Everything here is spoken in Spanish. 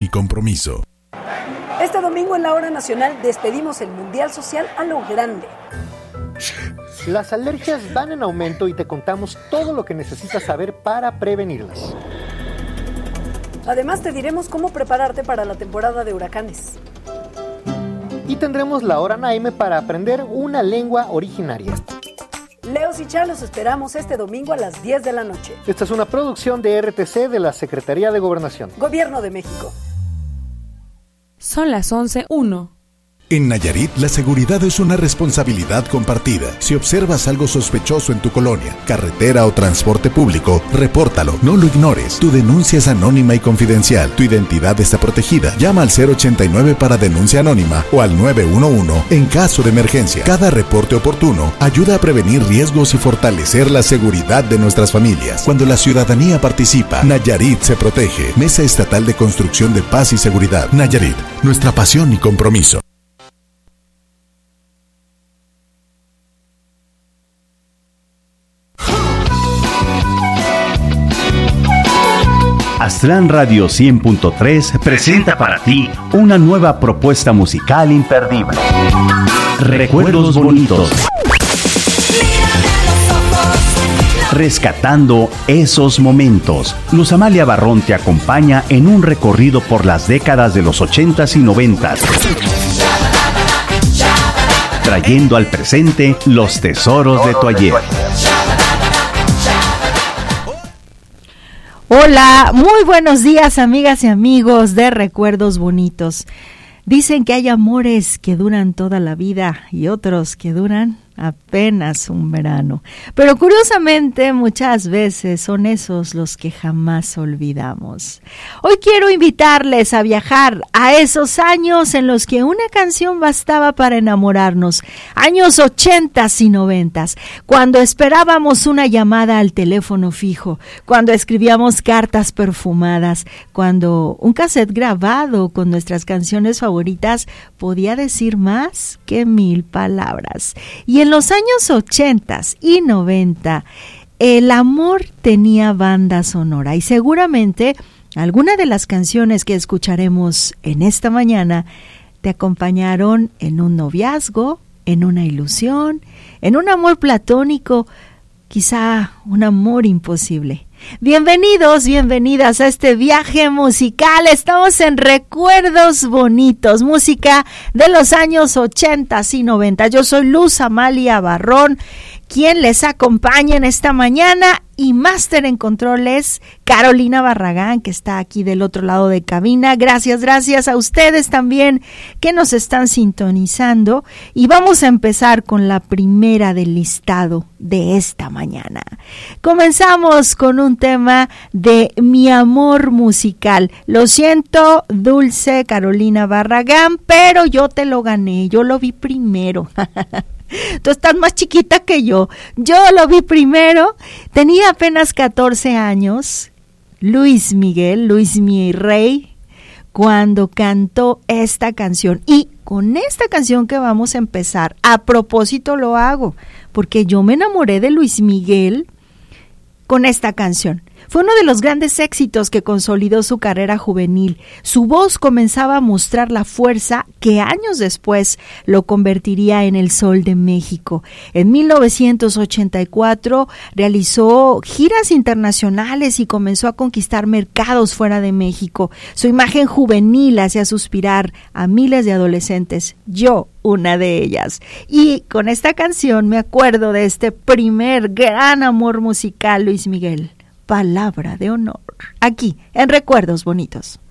y compromiso. Este domingo en la Hora Nacional despedimos el Mundial Social a lo grande. Las alergias van en aumento y te contamos todo lo que necesitas saber para prevenirlas. Además te diremos cómo prepararte para la temporada de huracanes. Y tendremos la Hora Naime para aprender una lengua originaria. Leos y Chá los esperamos este domingo a las 10 de la noche. Esta es una producción de RTC de la Secretaría de Gobernación. Gobierno de México. Son las 11:01. En Nayarit, la seguridad es una responsabilidad compartida. Si observas algo sospechoso en tu colonia, carretera o transporte público, repórtalo, no lo ignores. Tu denuncia es anónima y confidencial. Tu identidad está protegida. Llama al 089 para denuncia anónima o al 911 en caso de emergencia. Cada reporte oportuno ayuda a prevenir riesgos y fortalecer la seguridad de nuestras familias. Cuando la ciudadanía participa, Nayarit se protege. Mesa Estatal de Construcción de Paz y Seguridad. Nayarit, nuestra pasión y compromiso. Aztlán Radio 100.3 presenta para ti una nueva propuesta musical imperdible. Recuerdos bonitos. Rescatando esos momentos. Luz Amalia Barrón te acompaña en un recorrido por las décadas de los 80s y 90s. Trayendo al presente los tesoros de tu ayer. Hola, muy buenos días amigas y amigos de Recuerdos Bonitos. Dicen que hay amores que duran toda la vida y otros que duran apenas un verano. Pero curiosamente muchas veces son esos los que jamás olvidamos. Hoy quiero invitarles a viajar a esos años en los que una canción bastaba para enamorarnos. Años 80s y 90s, cuando esperábamos una llamada al teléfono fijo, cuando escribíamos cartas perfumadas, cuando un cassette grabado con nuestras canciones favoritas podía decir más que 1000 palabras. Y en los años 80 y 90, el amor tenía banda sonora y seguramente alguna de las canciones que escucharemos en esta mañana te acompañaron en un noviazgo, en una ilusión, en un amor platónico, quizá un amor imposible. Bienvenidos, bienvenidas a este viaje musical. Estamos en Recuerdos Bonitos, música de los años 80 y 90. Yo soy Luz Amalia Barrón, quien les acompaña en esta mañana, y máster en controles Carolina Barragán, que está aquí del otro lado de cabina. Gracias a ustedes también que nos están sintonizando, y vamos a empezar con la primera del listado de esta mañana. Comenzamos con un tema de Mi Amor Musical. Lo siento, dulce Carolina Barragán, pero yo te lo gané, yo lo vi primero. Tú estás más chiquita que yo lo vi primero, tenía apenas 14 años, Luis Miguel, Luis mi rey, cuando cantó esta canción. Y con esta canción que vamos a empezar, a propósito lo hago, porque yo me enamoré de Luis Miguel con esta canción. Fue uno de los grandes éxitos que consolidó su carrera juvenil. Su voz comenzaba a mostrar la fuerza que años después lo convertiría en el Sol de México. En 1984 realizó giras internacionales y comenzó a conquistar mercados fuera de México. Su imagen juvenil hacía suspirar a miles de adolescentes. Yo, una de ellas. Y con esta canción me acuerdo de este primer gran amor musical, Luis Miguel. Palabra de honor, aquí en Recuerdos Bonitos.